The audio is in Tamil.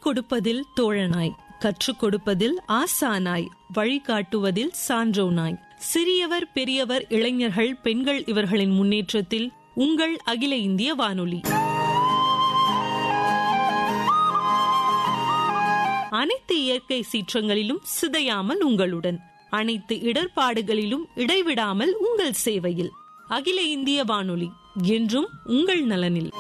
கொடுப்பதில் தோழனாய், கற்றுக் கொடுப்பதில் ஆசானாய், வழிகாட்டுவதில் சான்றோனாய், சிறியவர் பெரியவர் இளைஞர்கள் பெண்கள் இவர்களின் முன்னேற்றத்தில் உங்கள் அகில இந்திய வானொலி. அனைத்து இயற்கை சீற்றங்களிலும் சிதையாமல் உங்களுடன், அனைத்து இடர்பாடுகளிலும் இடைவிடாமல் உங்கள் சேவையில். அகில இந்திய வானொலி என்றும் உங்கள் நலனில்.